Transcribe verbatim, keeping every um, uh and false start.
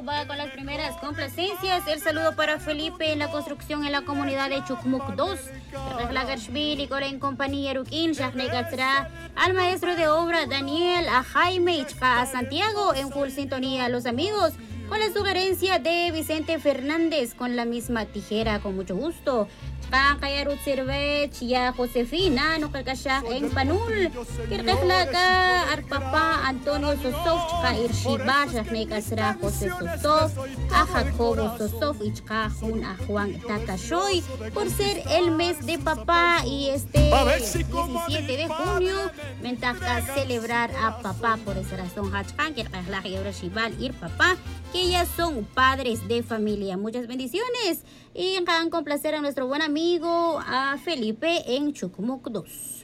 va con las primeras complacencias. El saludo para Felipe en la construcción en la comunidad de Chucmuc dos. y en compañía Rukin, al maestro de obra Daniel, a Jaime, a Santiago en full sintonía. Los amigos con la sugerencia de Vicente Fernández, con la misma tijera, con mucho gusto. Kaya Ruth Sirvech, ya Josefina, no kakasya en Panul. Kirkaklaka, Arpapa, Antonio Sosof, Chka Irshiba, Shakne Kasra, José Sosof, a Jacobo Sosof, Ichka Jun, a Juan Takashoy, por ser el mes de papá y este diecisiete de junio, ventaja celebrar a papá. Por esa razón, Hachkan, Kirkaklaka, Irshiba, Ir papá, que ya son padres de familia. Muchas bendiciones y hagan complacer a nuestro buen amigo a Felipe en Chucmuc dos.